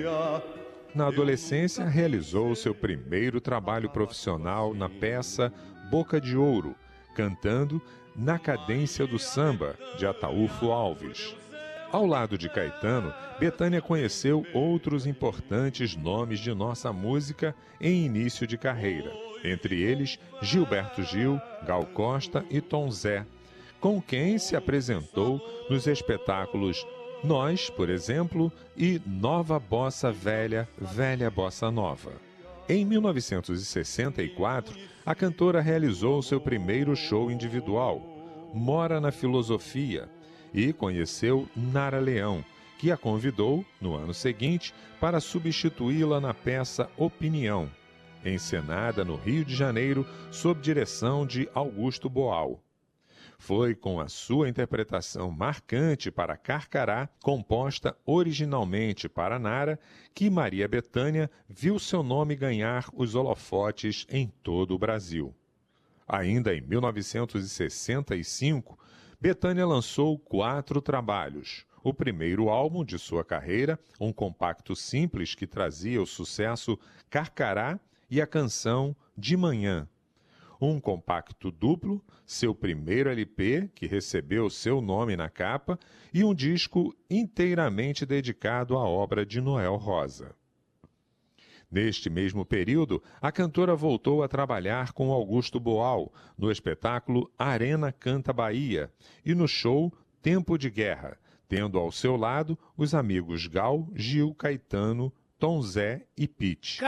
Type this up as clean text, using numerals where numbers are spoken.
Na adolescência, realizou seu primeiro trabalho profissional na peça Boca de Ouro, cantando Na Cadência do Samba, de Ataúfo Alves. Ao lado de Caetano, Bethânia conheceu outros importantes nomes de nossa música em início de carreira, entre eles Gilberto Gil, Gal Costa e Tom Zé, com quem se apresentou nos espetáculos Nós, por exemplo, e Nova Bossa Velha, Velha Bossa Nova. Em 1964, a cantora realizou seu primeiro show individual, Mora na Filosofia, e conheceu Nara Leão, que a convidou, no ano seguinte, para substituí-la na peça Opinião, encenada no Rio de Janeiro sob direção de Augusto Boal. Foi com a sua interpretação marcante para Carcará, composta originalmente para Nara, que Maria Bethânia viu seu nome ganhar os holofotes em todo o Brasil. Ainda em 1965, Bethânia lançou 4 trabalhos. O primeiro álbum de sua carreira, um compacto simples que trazia o sucesso Carcará e a canção De Manhã. Um compacto duplo, seu primeiro LP, que recebeu seu nome na capa, e um disco inteiramente dedicado à obra de Noel Rosa. Neste mesmo período, a cantora voltou a trabalhar com Augusto Boal, no espetáculo Arena Canta Bahia e no show Tempo de Guerra, tendo ao seu lado os amigos Gal, Gil, Caetano, Tom Zé e Pitty.